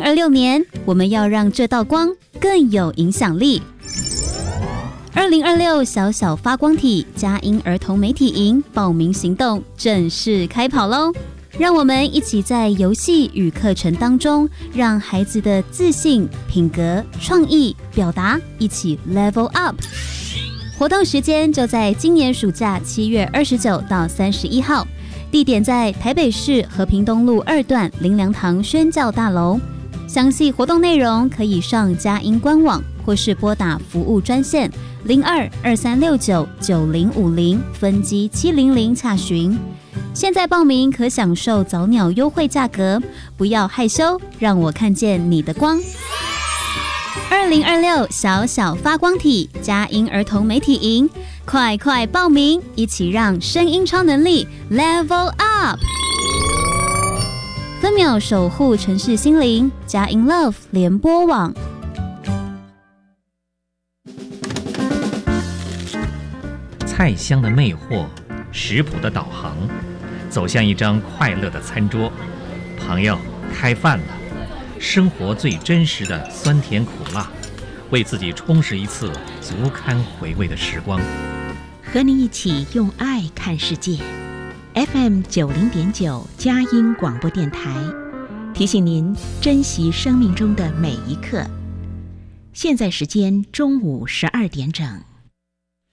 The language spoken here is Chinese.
2026年，我们要让这道光更有影响力。2026小小发光体佳音儿童媒体营报名行动正式开跑喽！让我们一起在游戏与课程当中，让孩子的自信、品格、创意、表达一起 level up。活动时间就在今年暑假7月29到31号，地点在台北市和平东路2段林良堂宣教大楼。详细活动内容可以上佳音官网，或是拨打服务专线02-2369-9050分机700洽询。现在报名可享受早鸟优惠价格，不要害羞，让我看见你的光。2026小小发光体佳音儿童媒体营，快快报名，一起让声音超能力 level up。分秒守护城市心灵，佳音 Love 联播网。 菜香的魅惑，食谱的导航，走向一张快乐的餐桌。朋友，开饭了！生活最真实的酸甜苦辣，为自己充实一次足堪回味的时光。 和你一起用爱看世界。FM 90.9佳音广播电台，提醒您珍惜生命中的每一刻。现在时间中午12点整。